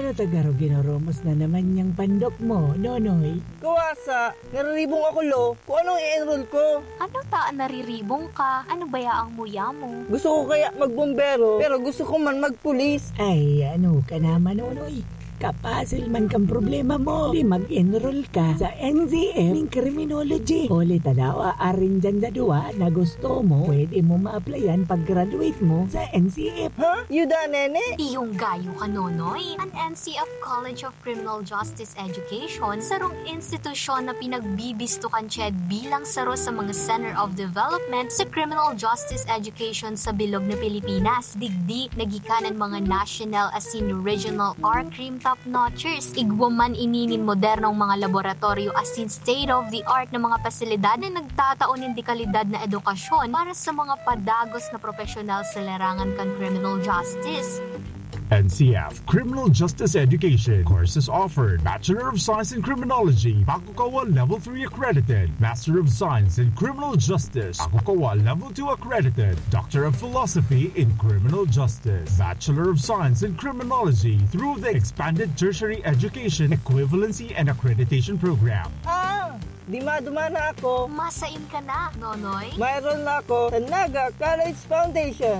Ano tagaro ginoromos na naman yung pandok mo, Nonoy? Kawasa, nariribong ako lo. Kung anong i-enroll ko. Ano taan nariribong ka? Ano ba yaang muya mo? Gusto ko kaya magbombero, pero gusto ko man magpulis. Ay, ano ka naman, Nonoy? Kapasil man kang problema mo. Di mag-enroll ka sa NZF ng Criminology. Ulit tadawa arin dyan sa duwa na gusto mo, pwede mo ma-applyan pag-graduate mo sa NCF. Ha? Yuda, nene? Iyong gayo ka, Nonoy. Ang NCF College of Criminal Justice Education, sarong institusyon na pinagbibistukan siya bilang saro sa mga Center of Development sa Criminal Justice Education sa bilog na Pilipinas. Digdi, nagikanan mga national as in regional or crime top-notchers. Igwaman ininin modernong mga laboratorio as in state-of-the-art na mga pasilidad na nagtataon ng dekalidad na edukasyon para sa mga padagos na profesional sa larangan kan criminal justice. NCF Criminal Justice Education courses offered: Bachelor of Science in Criminology, Bakukawa Level 3 accredited; Master of Science in Criminal Justice, Bakukawa Level 2 accredited; Doctor of Philosophy in Criminal Justice, Bachelor of Science in Criminology through the Expanded Tertiary Education Equivalency and Accreditation Program. Di maduma na ako. Masain ka na, Nonoy. Mayroon na ako sa Naga College Foundation.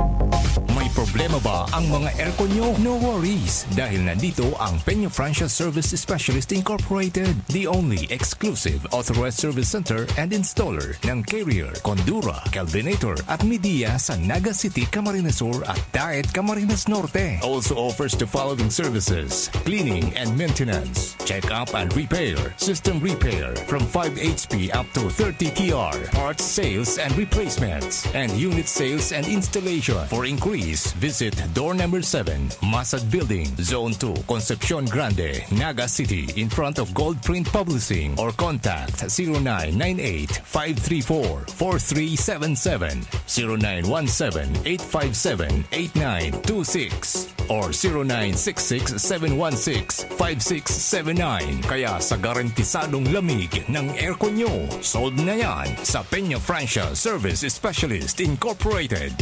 May problema ba ang mga aircon nyo? No worries, dahil nandito ang Peña Franchise Service Specialist Incorporated, the only exclusive authorized service center and installer ng Carrier, Condura, Kelvinator at Midea sa Naga City, Camarines Sur at Daet, Camarines Norte. Also offers the following services: cleaning and maintenance, check-up and repair, system repair from 5 HP up to 30 TR, parts sales and replacements, and unit sales and installation. For inquiries, visit door number 7, Masad Building, Zone 2, Concepcion Grande, Naga City, in front of Gold Print Publishing, or contact 0998-534-4377, 0917-857-8926, or 0966-716-5679. Kaya sa garantisadong lamig ng aircon nyo, sold na yan sa Peña Franchise Service Specialist Incorporated.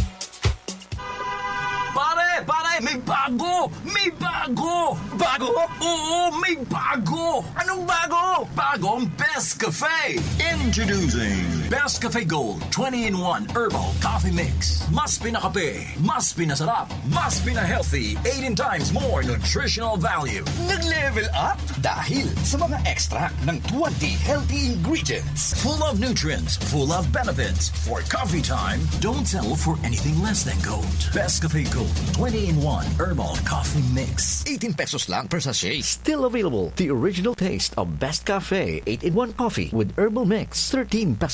Pare, may bago! May bago! Bago? Oo, may bago! Anong bago? Bagong Best Cafe! Introducing Best Cafe Gold 20-in-1 Herbal Coffee Mix. Mas pinakape, mas pinasarap, mas pina-healthy, 18 times more nutritional value. Nag-level up dahil sa mga extract ng 20 healthy ingredients. Full of nutrients, full of benefits. For coffee time, don't settle for anything less than gold. Best Cafe Gold 20-in-1 Herbal Coffee Mix. 18 pesos lang per sachet. Still available. The original taste of Best Cafe 8-in-1 coffee with herbal mix. 13 pesos